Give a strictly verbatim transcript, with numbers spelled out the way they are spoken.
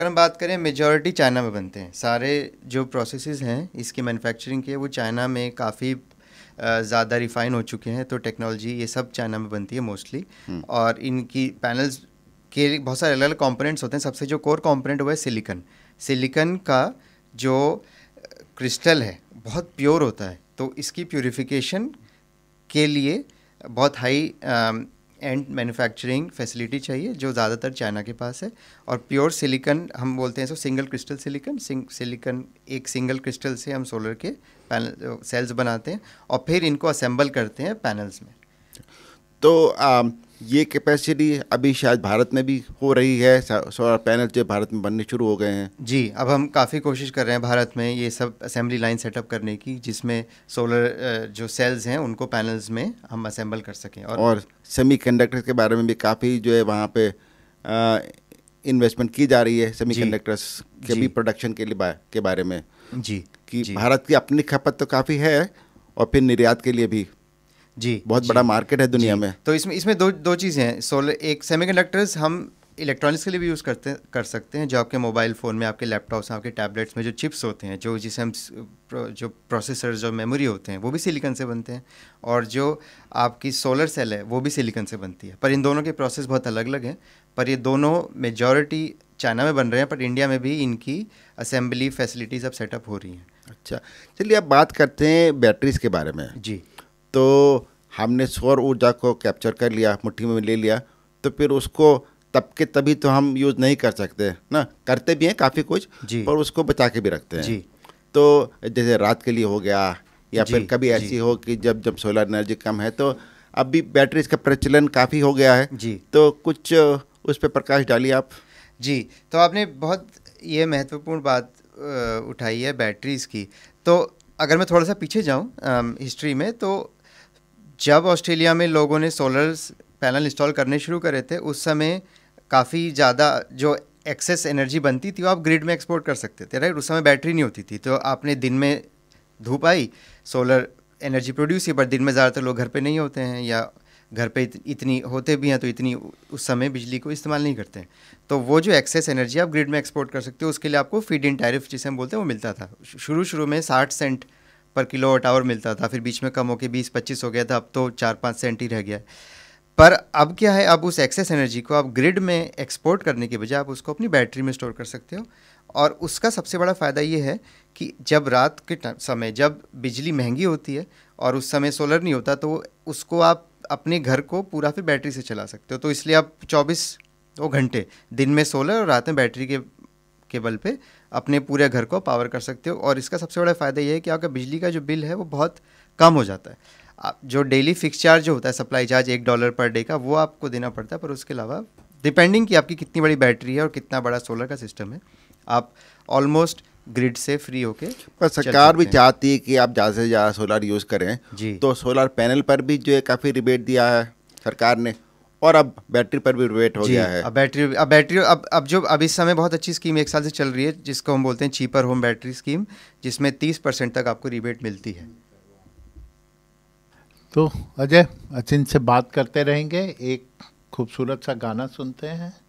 अगर हम बात करें मेजॉरिटी चाइना में बनते हैं। सारे जो प्रोसेसेस हैं इसकी मैन्युफैक्चरिंग के, वो चाइना में काफ़ी ज़्यादा रिफ़ाइन हो चुके हैं। तो टेक्नोलॉजी ये सब चाइना में बनती है मोस्टली। हम्म। और इनकी पैनल्स के बहुत सारे अलग अलग कंपोनेंट्स होते हैं। सबसे जो कोर कंपोनेंट हुआ है सिलिकन। सिलिकन का जो क्रिस्टल है बहुत प्योर होता है, तो इसकी प्योरिफिकेशन के लिए बहुत हाई एंड मैन्युफैक्चरिंग फैसिलिटी चाहिए, जो ज़्यादातर चाइना के पास है। और प्योर सिलिकन हम बोलते हैं इसको सिंगल क्रिस्टल सिलिकन। सिलिकन एक सिंगल क्रिस्टल से हम सोलर के पैनल सेल्स बनाते हैं और फिर इनको असेंबल करते हैं पैनल्स में। तो आ, ये कैपेसिटी अभी शायद भारत में भी हो रही है, सोलर पैनल जो भारत में बनने शुरू हो गए हैं। जी, अब हम काफ़ी कोशिश कर रहे हैं भारत में ये सब असेंबली लाइन सेटअप करने की, जिसमें सोलर जो सेल्स हैं उनको पैनल्स में हम असेंबल कर सकें। और, और सेमीकंडक्टर्स के बारे में भी काफ़ी जो है वहाँ पे इन्वेस्टमेंट की जा रही है, सेमीकंडक्टर्स के भी प्रोडक्शन के लिए बा, के बारे में। जी कि जी भारत की अपनी खपत तो काफ़ी है और फिर निर्यात के लिए भी जी बहुत जी, बड़ा मार्केट है दुनिया जी। में। तो इसमें इसमें दो दो चीज़ें हैं। सोलर एक सेमीकंडक्टर्स हम इलेक्ट्रॉनिक्स के लिए भी यूज़ करते कर सकते हैं। जो आपके मोबाइल फ़ोन में, आपके लैपटॉप्स, आपके टैबलेट्स में जो चिप्स होते हैं, जो जिसे हम जो प्रोसेसर, जो मेमोरी होते हैं, वो भी सिलिकन से बनते हैं। और जो आपकी सोलर सेल है वो भी सिलिकन से बनती है। पर इन दोनों के प्रोसेस बहुत अलग अलग हैं। पर ये दोनों मेजॉरिटी चाइना में बन रहे हैं, पर इंडिया में भी इनकी असेंबली फैसिलिटीज़ अब सेटअप हो रही हैं। अच्छा, चलिए अब बात करते हैं बैटरीज के बारे में। जी। तो हमने सौर ऊर्जा को कैप्चर कर लिया, मुट्ठी में ले लिया, तो फिर उसको तब के तभी तो हम यूज़ नहीं कर सकते ना, करते भी हैं काफ़ी कुछ, पर उसको बचा के भी रखते हैं। जी। तो जैसे रात के लिए हो गया, या जी, फिर कभी ऐसी जी। हो कि जब जब सोलर एनर्जी कम है, तो अभी बैटरीज का प्रचलन काफ़ी हो गया है। जी। तो कुछ उस पर प्रकाश डालिए आप। जी, तो आपने बहुत ये महत्वपूर्ण बात उठाई है बैटरीज़ की। तो अगर मैं थोड़ा सा पीछे जाऊँ हिस्ट्री में, तो जब ऑस्ट्रेलिया में लोगों ने सोलर पैनल इंस्टॉल करने शुरू करे थे, उस समय काफ़ी ज़्यादा जो एक्सेस एनर्जी बनती थी वो आप ग्रिड में एक्सपोर्ट कर सकते थे, राइट। उस समय बैटरी नहीं होती थी, तो आपने दिन में धूप आई, सोलर एनर्जी प्रोड्यूस की। पर दिन में ज़्यादातर लोग घर पे नहीं होते हैं, या घर पे इत, इतनी होते भी हैं तो इतनी उस समय बिजली को इस्तेमाल नहीं करते हैं। तो वो जो एक्सेस एनर्जी आप ग्रिड में एक्सपोर्ट कर सकते हो, उसके लिए आपको फीड इन टैरिफ जिसे हम बोलते हैं वो मिलता था। शुरू शुरू में साठ सेंट पर किलो वाट आवर मिलता था, फिर बीच में कम होकर बीस पच्चीस हो गया था, अब तो चार पाँच सेंट ही रह गया है। पर अब क्या है, अब उस एक्सेस एनर्जी को आप ग्रिड में एक्सपोर्ट करने के बजाय आप उसको अपनी बैटरी में स्टोर कर सकते हो। और उसका सबसे बड़ा फ़ायदा ये है कि जब रात के समय जब बिजली महंगी होती है और उस समय सोलर नहीं होता, तो उसको आप अपने घर को पूरा फिर बैटरी से चला सकते हो। तो इसलिए आप चौबीस दो घंटे दिन में सोलर और रात में बैटरी के के बल पे अपने पूरे घर को पावर कर सकते हो। और इसका सबसे बड़ा फ़ायदा ये है कि आपका बिजली का जो बिल है वो बहुत कम हो जाता है। जो डेली फिक्स चार्ज जो होता है, सप्लाई चार्ज एक डॉलर पर डे का, वो आपको देना पड़ता है। पर उसके अलावा डिपेंडिंग कि आपकी कितनी बड़ी बैटरी है और कितना बड़ा सोलर का सिस्टम है, आप ऑलमोस्ट ग्रिड से फ्री होके। पर सरकार भी चाहती है कि आप ज़्यादा से ज़्यादा सोलर यूज़ करें। जी। तो सोलर पैनल पर भी जो है काफ़ी रिबेट दिया है सरकार ने, और अब बैटरी पर भी रिबेट हो गया है। अब बैटरी अब बैटरी अब अब जो अब इस समय बहुत अच्छी स्कीम एक साल से चल रही है, जिसको हम बोलते हैं चीपर होम बैटरी स्कीम, जिसमें तीस परसेंट तक आपको रिबेट मिलती है। तो अजय, अचिन से बात करते रहेंगे, एक खूबसूरत सा गाना सुनते हैं।